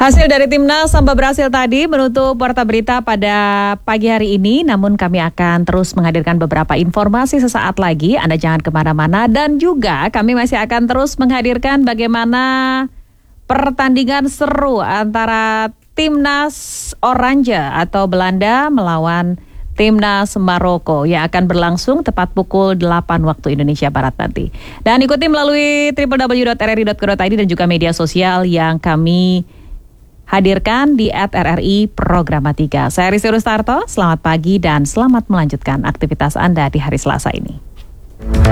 Hasil dari Timnas Samba Brasil tadi menutup Warta Berita pada pagi hari ini. Namun kami akan terus menghadirkan beberapa informasi sesaat lagi. Anda jangan kemana-mana. Dan juga kami masih akan terus menghadirkan bagaimana pertandingan seru antara Timnas Oranje atau Belanda melawan Timnas Maroko yang akan berlangsung tepat pukul 8 waktu Indonesia Barat nanti. Dan ikuti melalui www.rri.co.id dan juga media sosial yang kami hadirkan di @RRI Programa 3. Saya Rizky Rustarto, selamat pagi dan selamat melanjutkan aktivitas Anda di hari Selasa ini.